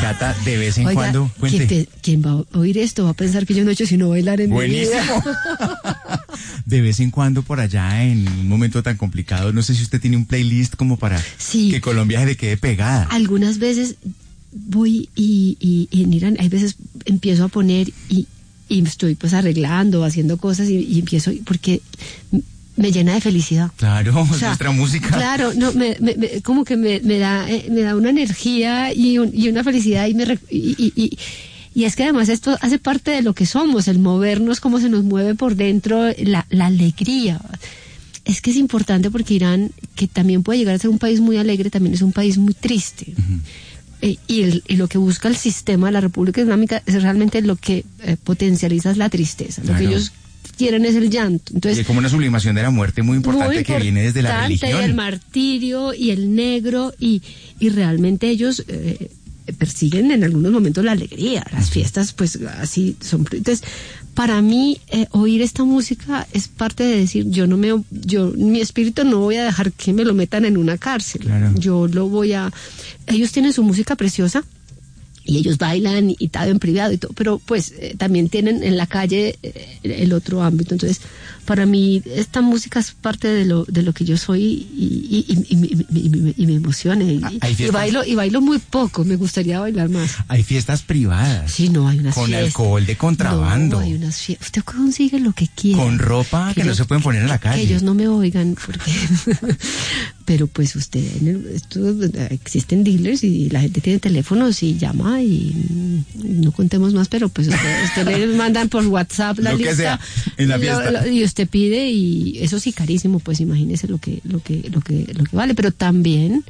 Cata, de vez en Oiga, cuando, cuente. ¿quién va a oír esto? Va a pensar que yo no he hecho sino bailar en mi Buenísimo. vida. De vez en cuando por allá, en un momento tan complicado, no sé si usted tiene un playlist como para Sí. que Colombia se le quede pegada. Algunas veces voy y en Irán, hay veces empiezo a poner y estoy pues arreglando, haciendo cosas y empiezo, porque me llena de felicidad. Claro, O sea, nuestra música. Claro, no, como que me da una energía y una felicidad y es que además esto hace parte de lo que somos, el movernos, cómo se nos mueve por dentro, la alegría. Es que es importante porque Irán, que también puede llegar a ser un país muy alegre, también es un país muy triste. Uh-huh. Y lo que busca el sistema de la República Islámica es realmente lo que potencializa es la tristeza. Claro. Lo que ellos quieren es el llanto. Entonces, y es como una sublimación de la muerte muy importante que viene desde la religión. Y el martirio y el negro y realmente ellos persiguen en algunos momentos la alegría. Las fiestas pues así son. Entonces, para mí oír esta música es parte de decir mi espíritu no voy a dejar que me lo metan en una cárcel. Claro. Ellos tienen su música preciosa. Y ellos bailan y tal en privado y todo, pero pues también tienen en la calle el otro ámbito. Entonces, para mí esta música es parte de lo que yo soy y me emociona. Y bailo muy poco, me gustaría bailar más. Hay fiestas privadas. Sí, no, hay unas con fiestas. Alcohol de contrabando. No, hay unas fiestas. Usted consigue lo que quiera. Con ropa que no se pueden poner en la calle. Que ellos no me oigan, porque pero pues existen dealers y la gente tiene teléfonos y llama y no contemos más, pero pues usted les mandan por WhatsApp la lista. Que sea en la fiesta. Y usted pide y eso sí carísimo, pues imagínese lo que vale, pero también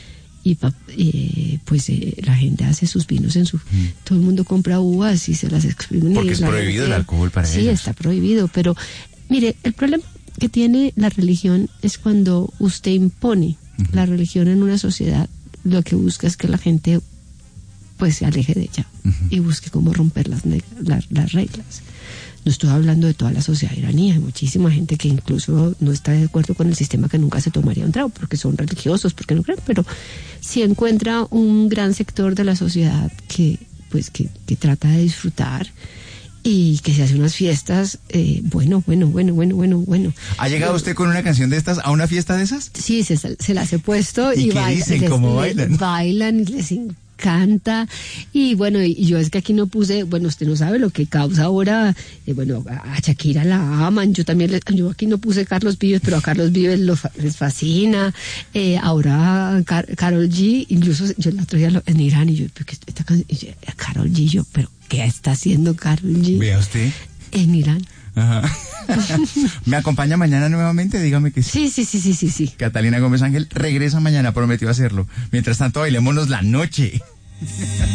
la gente hace sus vinos todo el mundo compra uvas y se las exprimen. Porque es prohibido el alcohol para ellos. Sí, está prohibido, pero mire, el problema que tiene la religión es cuando usted impone la religión en una sociedad, lo que busca es que la gente pues se aleje de ella y busque cómo romper las reglas. No estoy hablando de toda la sociedad iraní, hay muchísima gente que incluso no está de acuerdo con el sistema, que nunca se tomaría un trago porque son religiosos, porque no creen, pero si encuentra un gran sector de la sociedad que trata de disfrutar y que se hace unas fiestas, bueno. ¿Ha llegado usted con una canción de estas a una fiesta de esas? Sí, se las he puesto y bailan. ¿Cómo bailan? Bailan y les encanta. Y bueno, y yo es que aquí no puse, usted no sabe lo que causa ahora, a Shakira la aman, yo aquí no puse Carlos Vives, pero a Carlos Vives les fascina, ahora Karol G, incluso yo el otro día en Irán, y yo, esta canción, Karol G, pero ¿qué está haciendo Karol G? Vea usted. En Irán. Ajá. ¿Me acompaña mañana nuevamente? Dígame que sí. Sí. Catalina Gómez Ángel regresa mañana, prometió hacerlo. Mientras tanto, bailémonos la noche.